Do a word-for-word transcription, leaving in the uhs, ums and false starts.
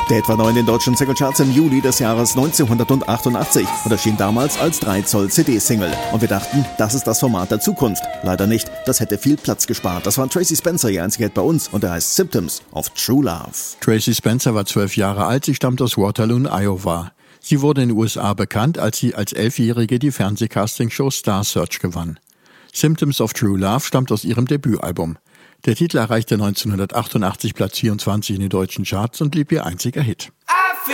Der Hit war neu in den deutschen Singlecharts im Juli des Jahres neunzehnhundertachtundachtzig und erschien damals als drei Zoll C D-Single. Und wir dachten, das ist das Format der Zukunft. Leider nicht, das hätte viel Platz gespart. Das war Tracy Spencer, ihr einziger Hit bei uns, und er heißt Symptoms of True Love. Tracy Spencer war zwölf Jahre alt, sie stammt aus Waterloo, Iowa. Sie wurde in den U S A bekannt, als sie als Elfjährige die Fernsehcastingshow Star Search gewann. Symptoms of True Love stammt aus ihrem Debütalbum. Der Titel erreichte neunzehnhundertachtundachtzig Platz vierundzwanzig in den deutschen Charts und blieb ihr einziger Hit.